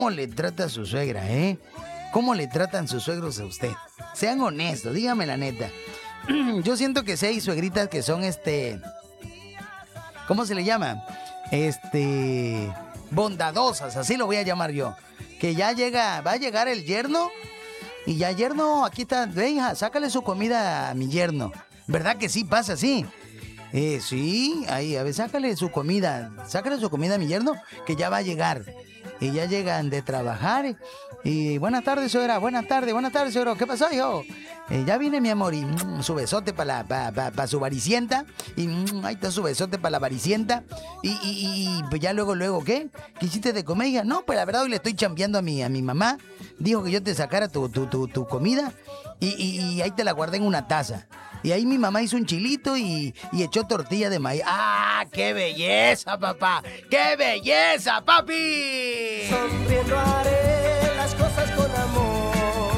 le trata a su suegra, eh? ¿Cómo le tratan sus suegros a usted? Sean honestos, dígame la neta. Yo siento que sí hay suegritas que son ¿cómo se le llama? Bondadosas, así lo voy a llamar yo. Que ya va a llegar el yerno y ya yerno, aquí está, hija, sácale su comida a mi yerno. ¿Verdad que sí pasa así? Sí, ahí, a ver, sácale su comida a mi yerno, que ya va a llegar. Y ya llegan de trabajar. Y buenas tardes, suegra, buenas tardes, suegro. ¿Qué pasó, hijo? Ya viene mi amor y su besote para su varicienta. Y ahí está su besote para la varicienta. Y pues ya luego, ¿qué? ¿Qué hiciste de comer, hija? No, pues la verdad hoy le estoy chambeando a mi mamá. Dijo que yo te sacara tu comida y ahí te la guardé en una taza. Y ahí mi mamá hizo un chilito y echó tortilla de maíz. ¡Ah, qué belleza, papá! ¡Qué belleza, papi! Sonriendo haré las cosas con amor.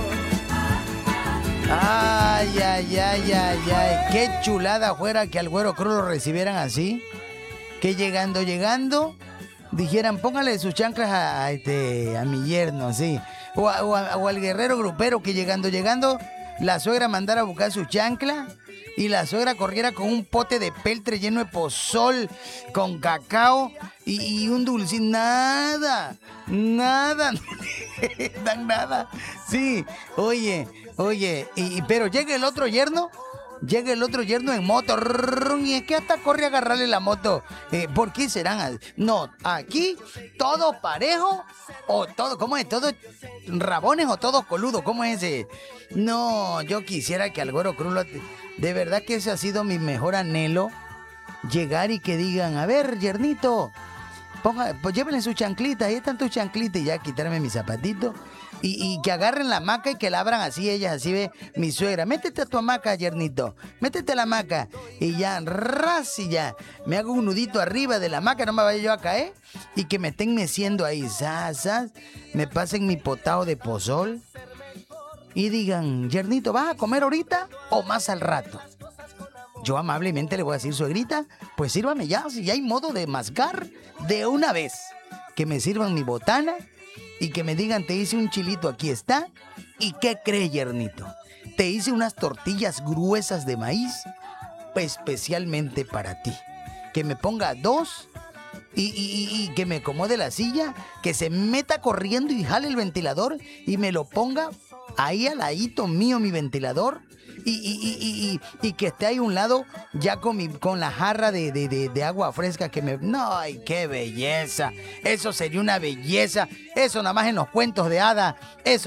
Ay. Qué chulada fuera que al Güero Cruz lo recibieran así. Que llegando, dijeran, póngale sus chanclas a mi yerno, así. O al guerrero grupero que llegando, la suegra mandara a buscar su chancla y la suegra corriera con un pote de peltre lleno de pozol, con cacao y un dulce. Nada. Dan nada. Sí, oye, pero llega el otro yerno en moto. Y es que hasta corre a agarrarle la moto. ¿Por qué serán? No, aquí todo parejo o todo, ¿cómo es? ¿Todos rabones o todos coludos? ¿Cómo es ese? No, yo quisiera que al Güero Cruz de verdad que ese ha sido mi mejor anhelo. Llegar y que digan, a ver, yernito, pues llévenle su chanclita, ahí están tus chanclitas, y ya quitarme mis zapatitos. Y que agarren la hamaca y que la abran así, ellas así, ve, mi suegra, métete a tu hamaca, yernito, métete a la hamaca. Y ya, y ya, me hago un nudito arriba de la hamaca, no me vaya yo a caer. Y que me estén meciendo ahí, me pasen mi potado de pozol. Y digan, yernito, ¿vas a comer ahorita o más al rato? Yo amablemente le voy a decir, suegrita, pues sírvame ya, si ya hay modo de mascar de una vez. Que me sirvan mi botana y que me digan, te hice un chilito, aquí está. ¿Y qué cree, yernito? Te hice unas tortillas gruesas de maíz, especialmente para ti. Que me ponga 2 y que me acomode la silla, que se meta corriendo y jale el ventilador y me lo ponga ahí al ladito mío, mi ventilador. Y que esté ahí a un lado ya con la jarra de agua fresca que me... ¡No! ¡Ay, qué belleza! Eso sería una belleza. Eso nada más en los cuentos de hada. Es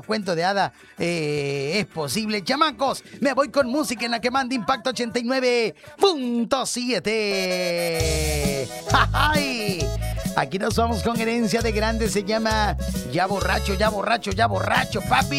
posible. Chamacos, me voy con música en la que manda Impacto 89.7. ¡Ay! Aquí nos vamos con herencia de grande. Se llama Ya borracho, papi.